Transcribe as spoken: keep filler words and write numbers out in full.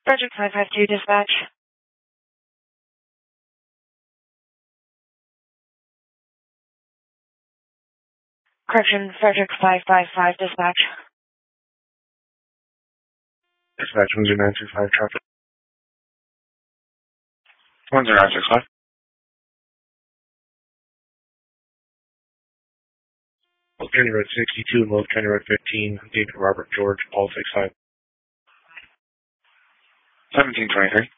Frederick five five two, dispatch. Correction, Frederick five five five, dispatch. Dispatch one zero nine six five, traffic. one zero nine six five. Old County Road sixty-two and Old County Road fifteen, David Robert George, Paul six five. seventeen twenty-three.